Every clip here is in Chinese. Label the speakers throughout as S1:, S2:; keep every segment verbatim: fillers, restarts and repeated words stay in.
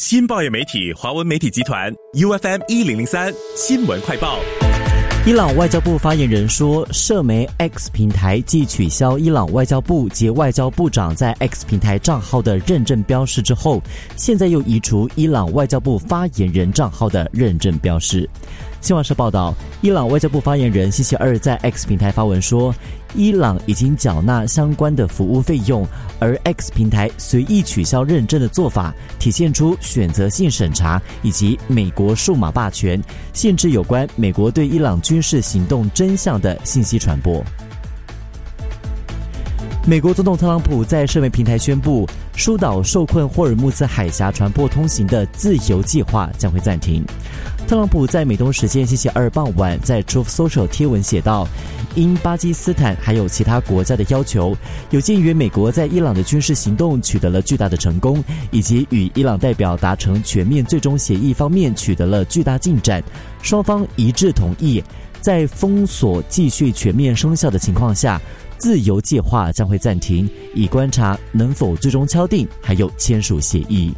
S1: 新报业媒体华文媒体集团 U F M 一零零三新闻快报。
S2: 伊朗外交部发言人说，社媒 X 平台继取消伊朗外交部及外交部长在 X 平台账号的认证标识之后，现在又移除伊朗外交部发言人账号的认证标识。新华社报道，伊朗外交部发言人星期二在 X 平台发文说，伊朗已经缴纳相关的服务费用，而 X 平台随意取消认证的做法，体现出选择性审查以及美国数码霸权，限制有关美国对伊朗军事行动真相的信息传播。美国总统特朗普在社媒平台宣布，疏导受困霍尔木兹海峡船舶通行的自由计划将会暂停。特朗普在美东时间星期二傍晚在 Truth Social 贴文写道，因巴基斯坦还有其他国家的要求，有鉴于美国在伊朗的军事行动取得了巨大的成功，以及与伊朗代表达成全面最终协议方面取得了巨大进展，双方一致同意，在封锁继续全面生效的情况下，自由计划将会暂停，以观察能否最终敲定还有签署协议。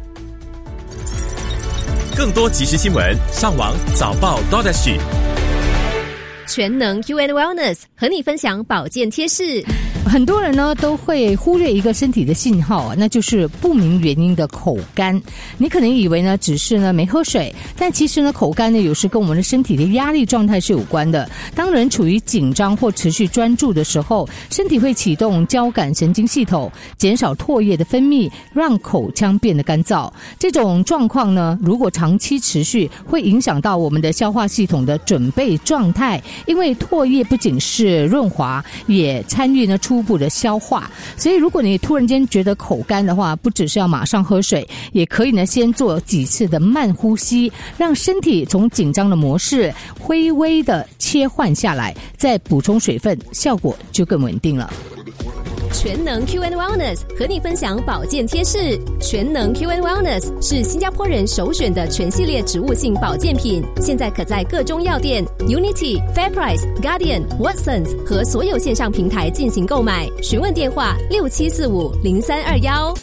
S1: 更多即时新闻，上网早报 .dot.sg。
S3: 全能 Q and Wellness 和你分享保健贴士。
S4: 很多人呢都会忽略一个身体的信号啊，那就是不明原因的口干。你可能以为呢只是呢没喝水，但其实呢口干呢有时跟我们的身体的压力状态是有关的。当人处于紧张或持续专注的时候，身体会启动交感神经系统，减少唾液的分泌，让口腔变得干燥。这种状况呢如果长期持续，会影响到我们的消化系统的准备状态，因为唾液不仅是润滑，也参与呢初步的消化。所以如果你突然间觉得口干的话，不只是要马上喝水，也可以呢先做几次的慢呼吸，让身体从紧张的模式微微的切换下来，再补充水分，效果就更稳定了。
S3: 全能 Q and Wellness 和你分享保健贴士。全能 Q and Wellness 是新加坡人首选的全系列植物性保健品，现在可在各中药店、Unity、Fairprice、Guardian、Watsons 和所有线上平台进行购买。询问电话六七四五零三二幺。